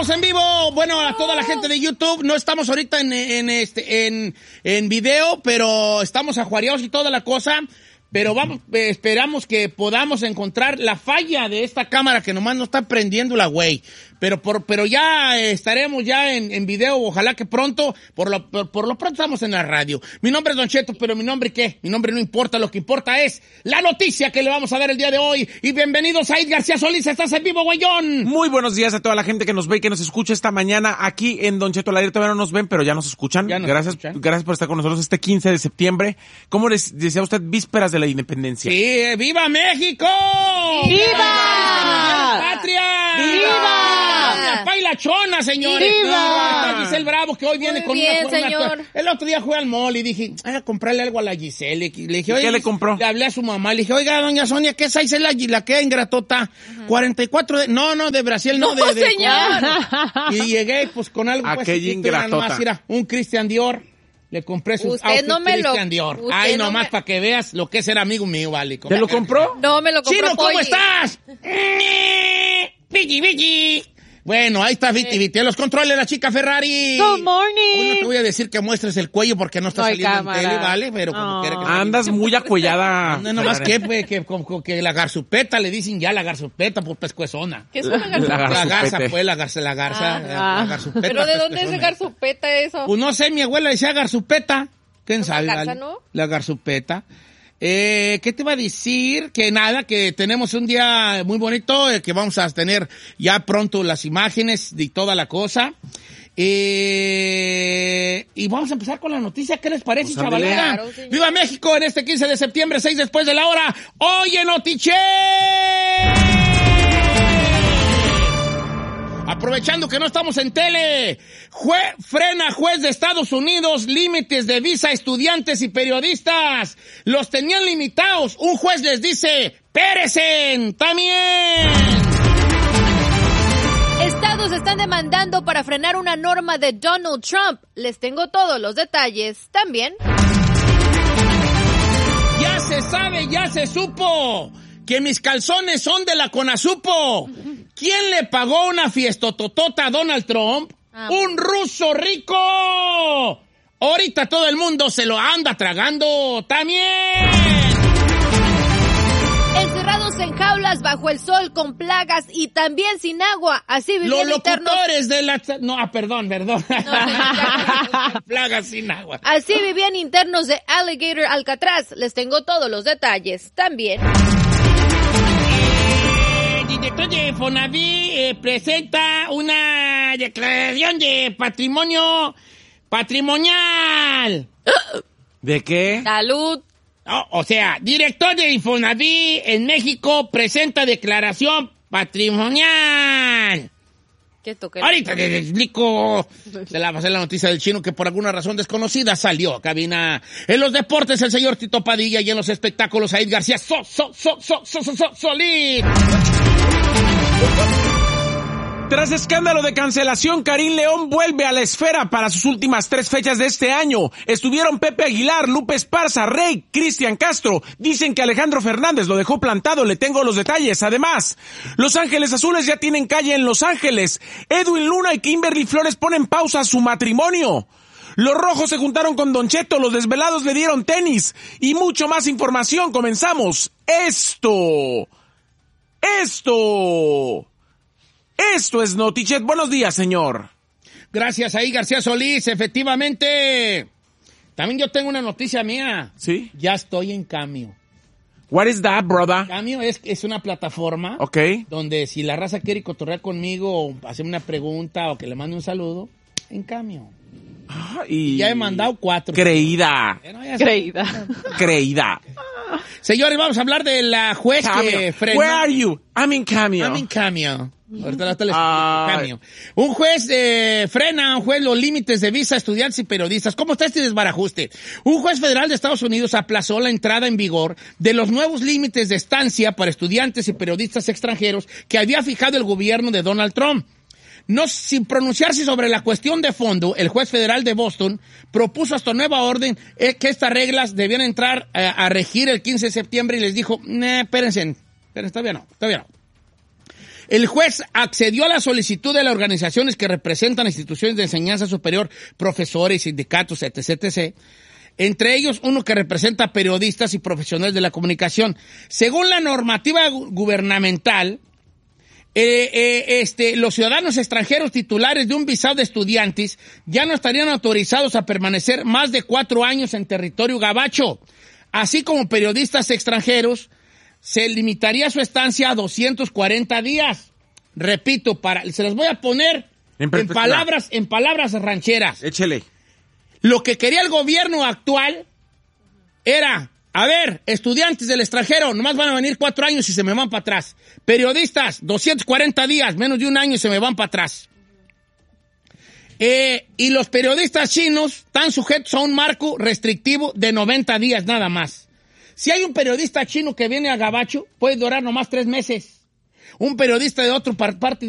estamos en vivo. Bueno, a toda la gente de YouTube, no estamos ahorita en video, pero estamos ajuareados y toda la cosa. Pero esperamos que podamos encontrar la falla de esta cámara que nomás no está prendiendo la güey. Pero ya estaremos ya en video, ojalá que pronto, por lo pronto estamos en la radio. Mi nombre es Don Cheto, pero mi nombre ¿qué? Mi nombre no importa, lo que importa es la noticia que le vamos a dar el día de hoy. Y bienvenidos a Said García Solís, estás en vivo, güeyón. Muy buenos días a toda la gente que nos ve y que nos escucha esta mañana aquí en Don Cheto al aire. Todavía no nos ven, pero ya nos escuchan. Gracias por estar con nosotros este 15 de septiembre. ¿Cómo les decía usted? Vísperas de la independencia. Sí, ¡viva México! ¡Viva! ¡Patria! ¡Viva! ¡La pailachona, señores! ¡Viva! Giselle Bravo, que hoy viene con bien, una señor. El otro día fui al mall y dije, a comprarle algo a la Giselle. Le dije, oye, ¿qué le compró? Le hablé a su mamá, le dije, oiga, doña Sonia, ¿qué size es la que ingratota? 44 de... No, de Brasil, no, de señor. Y llegué, pues, con algo... Aquella ingratota. Nomás, mira, un Christian Dior. Le compré sus Usted no me Christian Dior. Ay, nomás para que veas lo que es ser amigo mío, vale. ¿Te lo compró? No, me lo compró Chino, ¿cómo Polly. estás? Vicky. Bueno, ahí está Viti. Los controles, la chica Ferrari. Good morning. Hoy no te voy a decir que muestres el cuello porque no está No hay saliendo cámara. en tele, ¿vale? Pero como quiera que Andas muy acuellada. no, nomás que la garzupeta, le dicen ya la garzupeta por pescuezona. ¿Qué es una La garzupeta? La garza, garzupete. pues, la garza, la garzupeta. ¿Pero de dónde es pescuezona. el garzupeta eso? Pues no sé, mi abuela decía garzupeta. ¿Quién sabe? garza, ¿vale? no? La garzupeta. ¿Qué te iba a decir? Que nada, que tenemos un día muy bonito, que vamos a tener ya pronto las imágenes de toda la cosa. Y vamos a empezar con la noticia. ¿Qué les parece, Pues ándale. chavalera? Claro, señor. ¡Viva México! En este 15 de septiembre, 6 después de la hora. ¡Oye, Notiche! Aprovechando que no estamos en tele, frena juez de Estados Unidos límites de visa a estudiantes y periodistas. Los tenían limitados. Un juez les dice, ¡péresen! ¡También! Estados están demandando para frenar una norma de Donald Trump. Les tengo todos los detalles también. Ya se sabe, ya se supo que mis calzones son de la Conasupo. ¿Quién le pagó una fiestototota a Donald Trump? ¡Un ruso rico! Ahorita todo el mundo se lo anda tragando también. Encerrados en jaulas bajo el sol con plagas y también sin agua. Así Los vivían internos. locutores de la... No, perdón. Plagas sin agua. Así vivían internos de Alligator Alcatraz. Les tengo todos los detalles también. El director de Fonaví presenta una declaración de patrimonio patrimonial. ¿De qué? Salud. No, o sea, director de Infonaví en México presenta declaración patrimonial. ¿Qué toqué? Ahorita les explico. Se la pasé la noticia del chino que por alguna razón desconocida salió a cabina. En los deportes, el señor Tito Padilla, y en los espectáculos, Said García Solís. Tras escándalo de cancelación, Karim León vuelve a la esfera para sus últimas 3 fechas de este año. Estuvieron Pepe Aguilar, Lupe Esparza, Rey, Cristian Castro. Dicen que Alejandro Fernández lo dejó plantado, le tengo los detalles. Además, Los Ángeles Azules ya tienen calle en Los Ángeles. Edwin Luna y Kimberly Flores ponen pausa a su matrimonio. Los Rojos se juntaron con Don Cheto, los Desvelados le dieron tenis. Y mucho más información. Comenzamos. Esto es Notichet. Buenos días, señor. Gracias, ahí García Solís. Efectivamente. También yo tengo una noticia mía. ¿Sí? Ya estoy en Cameo. What is that, brother? Cameo es una plataforma Ok. donde si la raza quiere cotorrear conmigo o hacerme una pregunta o que le mande un saludo, en Cameo. Y Ya he mandado 4. Creída. Bueno, ya sé. Creída. Señores, vamos a hablar de la juez que Cameo. frenó. Where are you? I'm in Cameo. I'm in Cameo. Ahorita les explico. Cameo. Un juez frena los límites de visa a estudiantes y periodistas. ¿Cómo está este desbarajuste? Un juez federal de Estados Unidos aplazó la entrada en vigor de los nuevos límites de estancia para estudiantes y periodistas extranjeros que había fijado el gobierno de Donald Trump. No, sin pronunciarse sobre la cuestión de fondo, el juez federal de Boston propuso hasta nueva orden que estas reglas debían entrar a regir el 15 de septiembre y les dijo, espérense, todavía no. El juez accedió a la solicitud de las organizaciones que representan instituciones de enseñanza superior, profesores, sindicatos, etc., etc., entre ellos uno que representa periodistas y profesionales de la comunicación. Según la normativa gubernamental, los ciudadanos extranjeros titulares de un visado de estudiantes ya no estarían autorizados a permanecer más de 4 años en territorio gabacho, así como periodistas extranjeros. Se limitaría su estancia a 240 días. Repito, se las voy a poner en palabras rancheras. Échele. Lo que quería el gobierno actual era, a ver, estudiantes del extranjero, nomás van a venir 4 años y se me van para atrás. Periodistas, 240 días, menos de 1 año y se me van para atrás. Y los periodistas chinos están sujetos a un marco restrictivo de 90 días nada más. Si hay un periodista chino que viene a gabacho, puede durar nomás 3 meses. Un periodista de otra parte